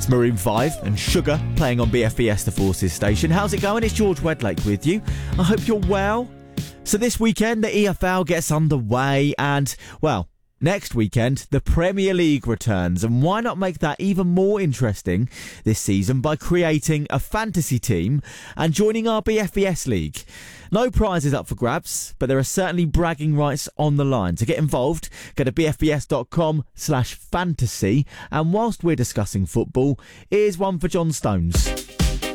It's Maroon 5 and Sugar playing on BFBS, the Forces station. How's it going? It's George Wedlake with you. I hope you're well. So this weekend, the EFL gets underway and, well, next weekend, the Premier League returns. And why not make that even more interesting this season by creating a fantasy team and joining our BFBS League? No prizes up for grabs, but there are certainly bragging rights on the line. To get involved, go to bfbs.com/fantasy. And whilst we're discussing football, here's one for John Stones.